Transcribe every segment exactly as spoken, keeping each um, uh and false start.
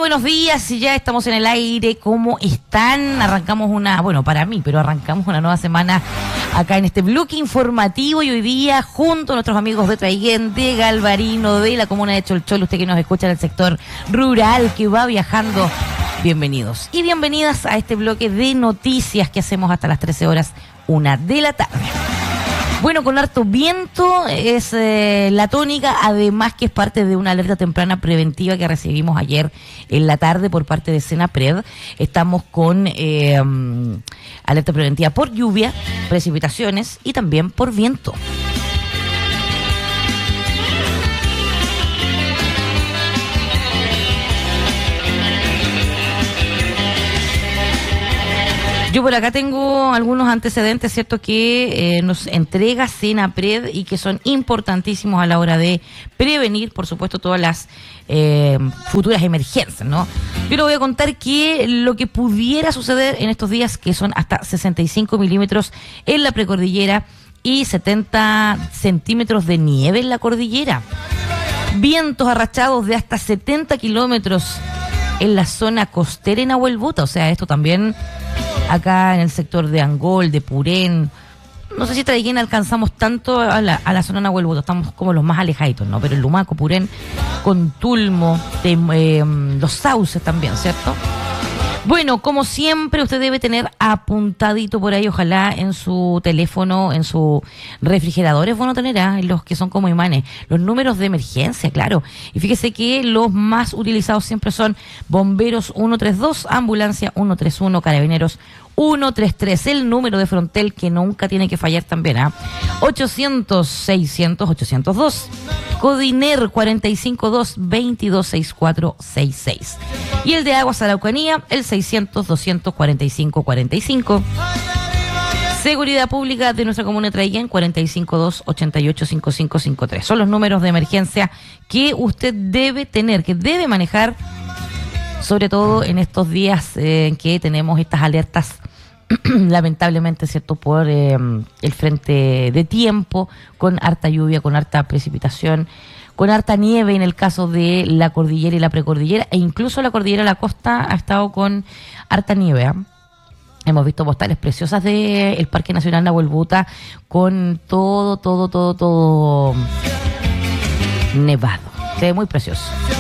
buenos días, y ya estamos en el aire. ¿Cómo están? Arrancamos una, bueno, para mí, pero arrancamos una nueva semana acá en este bloque informativo, y hoy día junto a nuestros amigos de Traiguén, de Galvarino, de la comuna de Cholchol, usted que nos escucha en el sector rural, que va viajando, bienvenidos y bienvenidas a este bloque de noticias que hacemos hasta las trece horas, una de la tarde. Bueno, con harto viento es eh, la tónica, además que es parte de una alerta temprana preventiva que recibimos ayer en la tarde por parte de Senapred. Estamos con eh, um, alerta preventiva por lluvia, precipitaciones y también por viento. Yo por acá tengo algunos antecedentes, ¿cierto?, que eh, nos entrega Senapred y que son importantísimos a la hora de prevenir, por supuesto, todas las eh, futuras emergencias, ¿no? Yo le voy a contar que lo que pudiera suceder en estos días, que son hasta sesenta y cinco milímetros en la precordillera y setenta centímetros de nieve en la cordillera. Vientos arrastrados de hasta setenta kilómetros en la zona costera en Nahuelbuta, o sea, esto también acá en el sector de Angol, de Purén. No sé si Traiguén alcanzamos tanto a la, a la zona de Nahuelbuta, estamos como los más alejaditos, ¿no? Pero el Lumaco, Purén, Contulmo, de, eh, los sauces también, ¿cierto? Bueno, como siempre, usted debe tener apuntadito por ahí, ojalá en su teléfono, en su refrigerador, es bueno tener, ¿eh? Los que son como imanes, los números de emergencia, claro. Y fíjese que los más utilizados siempre son bomberos uno tres dos, ambulancia uno tres uno, carabineros uno tres tres, el número de Frontel que nunca tiene que fallar también, ¿ah? ¿eh? ochocientos, seiscientos, ochocientos dos. Codiner cuarenta y cinco dos, veintidós sesenta y cuatro sesenta y seis. Y el de Aguas Araucanía, el seiscientos, doscientos cuarenta y cinco cuarenta y cinco. Seguridad Pública de nuestra comuna de Traiguén, cuarenta y cinco dos, ochenta y ocho cincuenta y cinco cincuenta y tres. Son los números de emergencia que usted debe tener, que debe manejar, sobre todo en estos días eh, en que tenemos estas alertas, lamentablemente, ¿cierto?, por eh, el frente de tiempo, con harta lluvia, con harta precipitación, con harta nieve en el caso de la cordillera y la precordillera, e incluso la cordillera de la costa ha estado con harta nieve, ¿eh? Hemos visto postales preciosas del Parque Nacional Nahuelbuta con todo, todo, todo, todo nevado. Se ve muy precioso.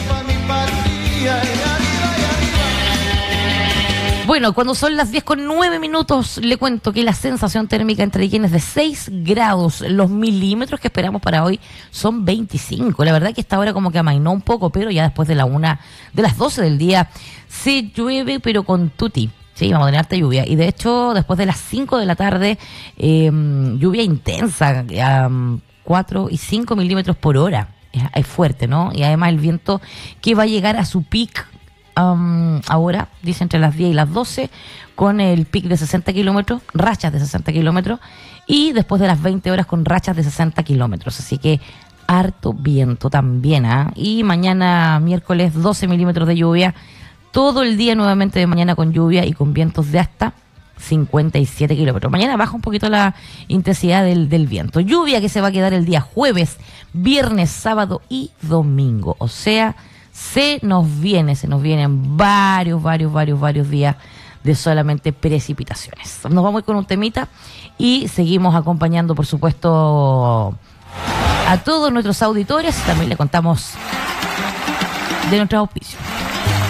Bueno, cuando son las diez con nueve minutos, le cuento que la sensación térmica en Traiguén es de seis grados. Los milímetros que esperamos para hoy son veinticinco. La verdad que esta hora como que amainó un poco, pero ya después de la una, de las doce del día, se llueve, pero con tuti. Sí, vamos a tener harta lluvia. Y de hecho, después de las cinco de la tarde, eh, lluvia intensa, um, cuatro y cinco milímetros por hora. Es, es fuerte, ¿no? Y además el viento que va a llegar a su pic Um, ahora, dice entre las diez y las doce, con el pic de sesenta kilómetros, rachas de sesenta kilómetros, y después de las veinte horas con rachas de sesenta kilómetros. Así que harto viento también, ¿eh? Y mañana, miércoles, doce milímetros de lluvia, todo el día nuevamente de mañana con lluvia y con vientos de hasta cincuenta y siete kilómetros. Mañana baja un poquito la intensidad del, del viento. Lluvia que se va a quedar el día jueves, viernes, sábado y domingo. O sea, se nos viene, se nos vienen varios, varios, varios, varios días de solamente precipitaciones. Nos vamos con un temita y seguimos acompañando, por supuesto, a todos nuestros auditores. También le contamos de nuestros auspicios.